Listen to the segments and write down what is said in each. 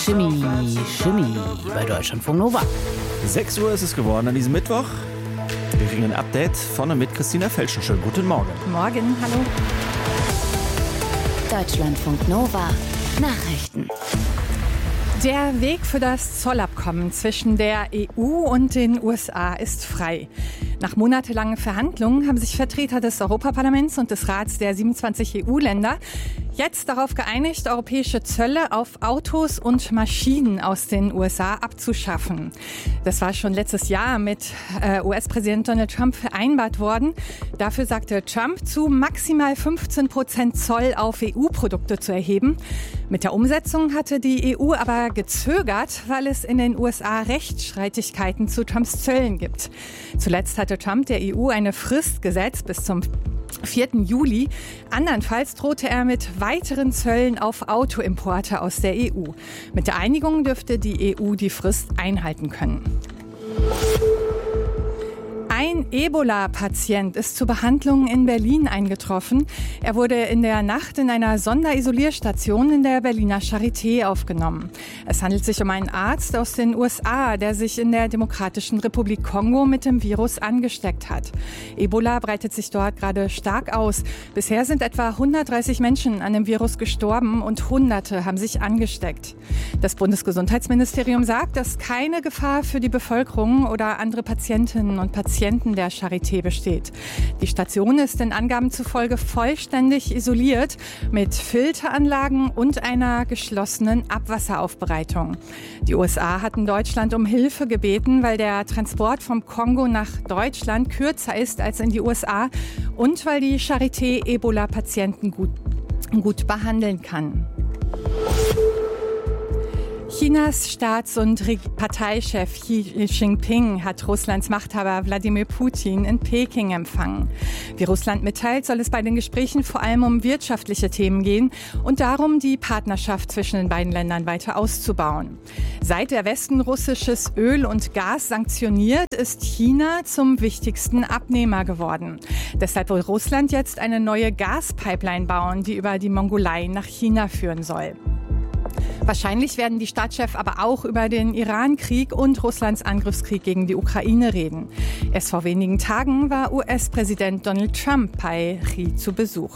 Shimmy bei Deutschlandfunk Nova. 6 Uhr ist es geworden an diesem Mittwoch. Wir kriegen ein Update von und mit Christina Felschen. Schönen guten Morgen. Morgen, hallo. Deutschlandfunk Nova Nachrichten. Der Weg für das Zollabkommen zwischen der EU und den USA ist frei. Nach monatelangen Verhandlungen haben sich Vertreter des Europaparlaments und des Rats der 27 EU-Länder jetzt darauf geeinigt, europäische Zölle auf Autos und Maschinen aus den USA abzuschaffen. Das war schon letztes Jahr mit US-Präsident Donald Trump vereinbart worden. Dafür sagte Trump zu, maximal 15% Zoll auf EU-Produkte zu erheben. Mit der Umsetzung hatte die EU aber gezögert, weil es in den USA Rechtsstreitigkeiten zu Trumps Zöllen gibt. Zuletzt hatte Trump der EU eine Frist gesetzt bis zum 4. Juli. Andernfalls drohte er mit weiteren Zöllen auf Autoimporte aus der EU. Mit der Einigung dürfte die EU die Frist einhalten können. Ein Ebola-Patient ist zur Behandlung in Berlin eingetroffen. Er wurde in der Nacht in einer Sonderisolierstation in der Berliner Charité aufgenommen. Es handelt sich um einen Arzt aus den USA, der sich in der Demokratischen Republik Kongo mit dem Virus angesteckt hat. Ebola breitet sich dort gerade stark aus. Bisher sind etwa 130 Menschen an dem Virus gestorben und Hunderte haben sich angesteckt. Das Bundesgesundheitsministerium sagt, dass keine Gefahr für die Bevölkerung oder andere Patientinnen und Patienten der Charité besteht. Die Station ist den Angaben zufolge vollständig isoliert mit Filteranlagen und einer geschlossenen Abwasseraufbereitung. Die USA hatten Deutschland um Hilfe gebeten, weil der Transport vom Kongo nach Deutschland kürzer ist als in die USA und weil die Charité Ebola-Patienten gut behandeln kann. Chinas Staats- und Parteichef Xi Jinping hat Russlands Machthaber Wladimir Putin in Peking empfangen. Wie Russland mitteilt, soll es bei den Gesprächen vor allem um wirtschaftliche Themen gehen und darum, die Partnerschaft zwischen den beiden Ländern weiter auszubauen. Seit der Westen russisches Öl und Gas sanktioniert, ist China zum wichtigsten Abnehmer geworden. Deshalb will Russland jetzt eine neue Gaspipeline bauen, die über die Mongolei nach China führen soll. Wahrscheinlich werden die Staatschefs aber auch über den Iran-Krieg und Russlands Angriffskrieg gegen die Ukraine reden. Erst vor wenigen Tagen war US-Präsident Donald Trump bei Xi zu Besuch.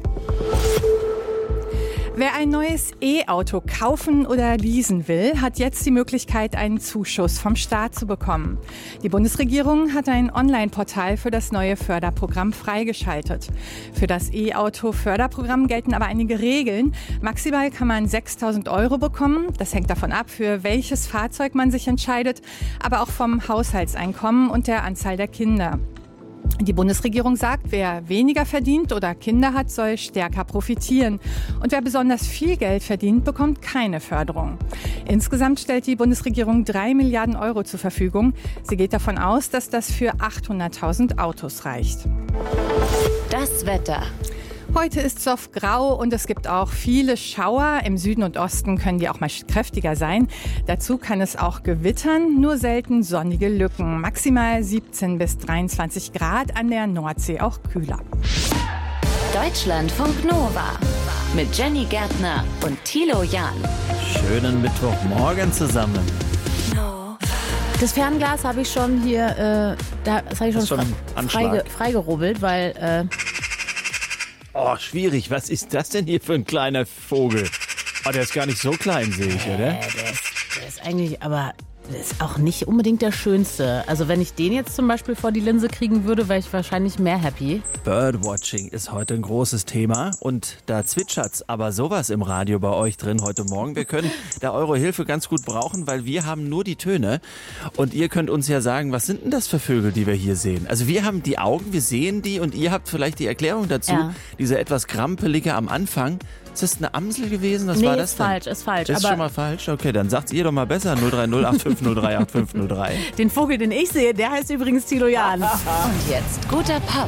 Wer ein neues E-Auto kaufen oder leasen will, hat jetzt die Möglichkeit, einen Zuschuss vom Staat zu bekommen. Die Bundesregierung hat ein Online-Portal für das neue Förderprogramm freigeschaltet. Für das E-Auto-Förderprogramm gelten aber einige Regeln. Maximal kann man 6.000 € bekommen. Das hängt davon ab, für welches Fahrzeug man sich entscheidet, aber auch vom Haushaltseinkommen und der Anzahl der Kinder. Die Bundesregierung sagt, wer weniger verdient oder Kinder hat, soll stärker profitieren. Und wer besonders viel Geld verdient, bekommt keine Förderung. Insgesamt stellt die Bundesregierung 3 Milliarden € zur Verfügung. Sie geht davon aus, dass das für 800.000 Autos reicht. Das Wetter. Heute ist es oft grau und es gibt auch viele Schauer. Im Süden und Osten können die auch mal kräftiger sein. Dazu kann es auch gewittern, nur selten sonnige Lücken. Maximal 17 bis 23 Grad, an der Nordsee auch kühler. Deutschlandfunk Nova mit Jenny Gärtner und Thilo Jahn. Schönen Mittwochmorgen zusammen. Das Fernglas habe ich schon hier, das habe ich schon freigerubbelt, weil... Oh, schwierig. Was ist das denn hier für ein kleiner Vogel? Oh, der ist gar nicht so klein, sehe ich, oder? Der ist eigentlich, aber der ist auch nicht unbedingt der schönste. Also wenn ich den jetzt zum Beispiel vor die Linse kriegen würde, wäre ich wahrscheinlich mehr happy. Birdwatching ist heute ein großes Thema und da zwitschert's aber sowas im Radio bei euch drin heute Morgen. Wir können da eure Hilfe ganz gut brauchen, weil wir haben nur die Töne und ihr könnt uns ja sagen, was sind denn das für Vögel, die wir hier sehen? Also wir haben die Augen, wir sehen die und ihr habt vielleicht die Erklärung dazu. Ja. Diese etwas krampelige am Anfang. Ist das eine Amsel gewesen? Was war das ist falsch, ist falsch. Ist schon mal falsch? Okay, dann sagt's ihr doch mal besser. 03085038503. Den Vogel, den ich sehe, der heißt übrigens Thilo Jahn. Und jetzt guter Pop.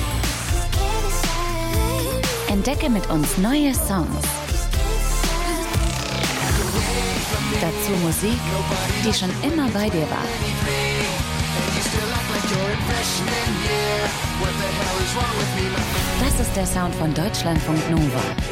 Entdecke mit uns neue Songs. Dazu Musik, die schon immer bei dir war. Das ist der Sound von Deutschlandfunk Nova.